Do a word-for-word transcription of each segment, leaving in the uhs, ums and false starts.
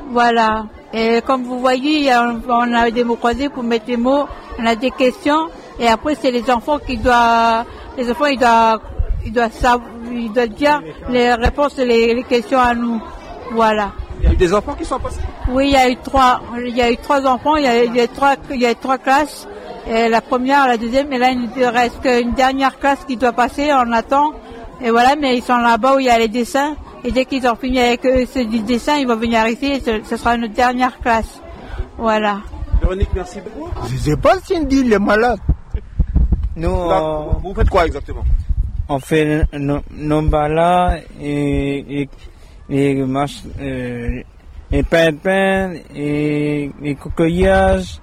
Voilà. Et comme vous voyez, on a des mots croisés pour mettre les mots, on a des questions, et après c'est les enfants qui doivent, les enfants ils doivent, ils doivent savoir, ils doivent dire les réponses et les, les questions à nous. Voilà. Il y a eu des enfants qui sont passés? Oui, il y a eu trois, il y a eu trois enfants, il y a, il y a trois, il y a trois classes, et la première, la deuxième, et là il ne reste qu'une dernière classe qui doit passer, on attend, et voilà, mais ils sont là-bas où il y a les dessins. Et dès qu'ils ont fini avec eux, ceux du dessin, ils vont venir ici et ce, ce sera notre dernière classe. Voilà. Véronique, merci beaucoup. Je sais pas, Cindy, il est malade. Nous, Là, vous faites quoi exactement? On fait nos, nos balas et, et, et, euh, et pain de pain et, et coquillages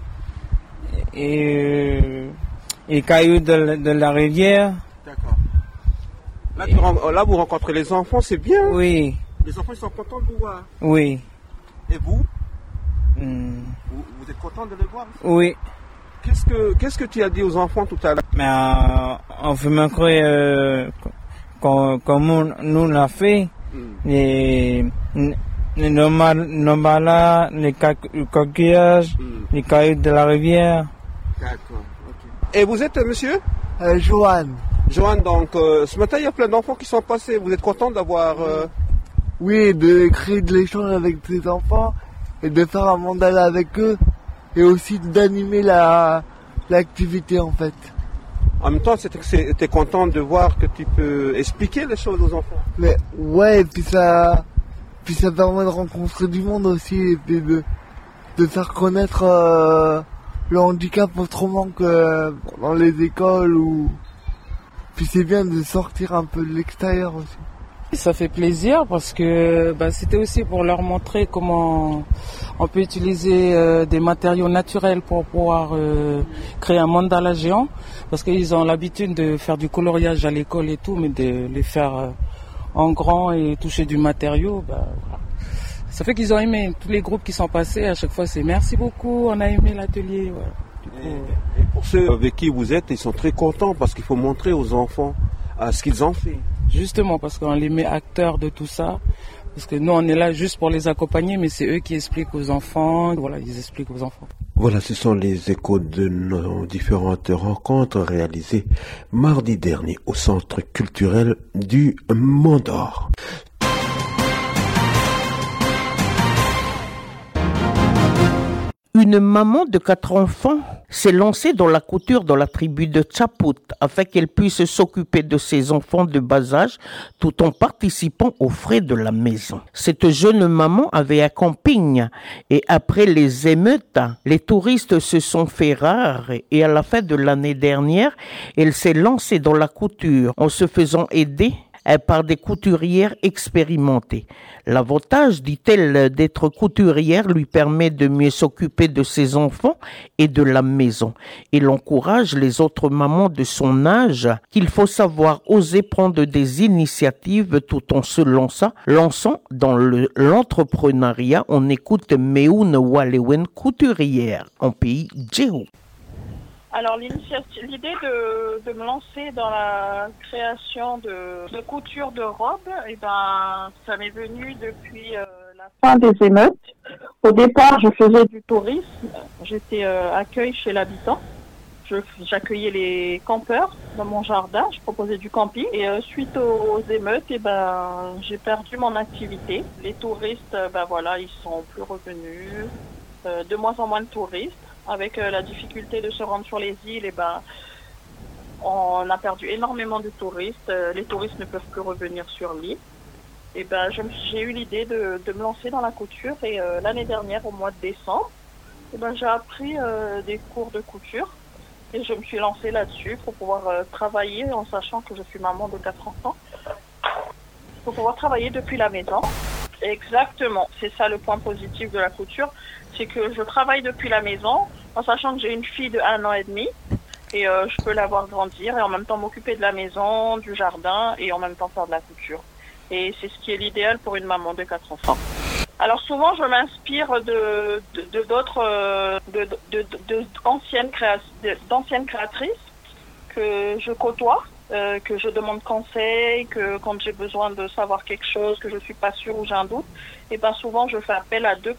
et, et cailloux de, de la rivière. D'accord. Là, tu, là, vous rencontrez les enfants, c'est bien. Oui. Les enfants, ils sont contents de vous voir. Oui. Et vous, mm. vous, vous êtes content de les voir? Oui. Qu'est-ce que, qu'est-ce que tu as dit aux enfants tout à l'heure? Mais euh, on fait me croire euh, comme, comme on, nous l'a fait. Mm. Les, les nos balas, les coquillages, mm. les cailloux de la rivière. D'accord. Okay. Et vous êtes monsieur? euh, Joanne. Joanne, donc euh, ce matin il y a plein d'enfants qui sont passés. Vous êtes content d'avoir... Euh... Oui, de créer de l'échange avec ces enfants et de faire un mandala avec eux et aussi d'animer la l'activité en fait. En même temps, tu es content de voir que tu peux expliquer les choses aux enfants. Mais ouais, et puis ça, puis ça permet de rencontrer du monde aussi et puis de, de faire connaître euh, le handicap autrement que dans les écoles ou... Puis c'est bien de sortir un peu de l'extérieur aussi. Ça fait plaisir parce que bah, c'était aussi pour leur montrer comment on peut utiliser euh, des matériaux naturels pour pouvoir euh, créer un mandala géant. Parce qu'ils ont l'habitude de faire du coloriage à l'école et tout, mais de les faire euh, en grand et toucher du matériau, bah, voilà. Ça fait qu'ils ont aimé. Tous les groupes qui sont passés, à chaque fois c'est merci beaucoup, on a aimé l'atelier. Voilà. Et, et pour ceux avec qui vous êtes, ils sont très contents parce qu'il faut montrer aux enfants à ce qu'ils ont fait. Justement, parce qu'on les met acteurs de tout ça. Parce que nous, on est là juste pour les accompagner, mais c'est eux qui expliquent aux enfants. Voilà, ils expliquent aux enfants. Voilà, ce sont les échos de nos différentes rencontres réalisées mardi dernier au Centre culturel du Mont d'Or. Une maman de quatre enfants s'est lancée dans la couture dans la tribu de Tchaput afin qu'elle puisse s'occuper de ses enfants de bas âge tout en participant aux frais de la maison. Cette jeune maman avait un camping et après les émeutes, les touristes se sont fait rares et à la fin de l'année dernière, elle s'est lancée dans la couture en se faisant aider par des couturières expérimentées. L'avantage, dit-elle, d'être couturière lui permet de mieux s'occuper de ses enfants et de la maison. Elle encourage les autres mamans de son âge qu'il faut savoir oser prendre des initiatives tout en se lançant, lançant dans le, l'entrepreneuriat. On écoute Meoun Walewen, couturière en pays Djéhou. Alors l'idée de, de me lancer dans la création de, de couture de robes, eh ben, ça m'est venu depuis euh, la fin des émeutes. Au départ, je faisais du tourisme, j'étais euh, accueil chez l'habitant. Je, j'accueillais les campeurs dans mon jardin, je proposais du camping. Et euh, suite aux, aux émeutes, eh ben, j'ai perdu mon activité. Les touristes, ben voilà, ils sont plus revenus, euh, de moins en moins de touristes. Avec euh, la difficulté de se rendre sur les îles, et ben, on a perdu énormément de touristes. Euh, les touristes ne peuvent plus revenir sur l'île. Et ben, je, j'ai eu l'idée de, de me lancer dans la couture. Et euh, l'année dernière, au mois de décembre, et ben, j'ai appris euh, des cours de couture. Et je me suis lancée là-dessus pour pouvoir euh, travailler, en sachant que je suis maman de quatre enfants, pour pouvoir travailler depuis la maison. Exactement, c'est ça le point positif de la couture, c'est que je travaille depuis la maison, en sachant que j'ai une fille de un an et demi, et euh, je peux la voir grandir, et en même temps m'occuper de la maison, du jardin, et en même temps faire de la couture. Et c'est ce qui est l'idéal pour une maman de quatre enfants. Alors souvent, je m'inspire de, de, de d'autres, de, de, de, de, d'anciennes, créa, de, d'anciennes créatrices que je côtoie. Euh, que je demande conseil, que quand j'ai besoin de savoir quelque chose, que je suis pas sûre ou j'ai un doute, et ben souvent je fais appel à deux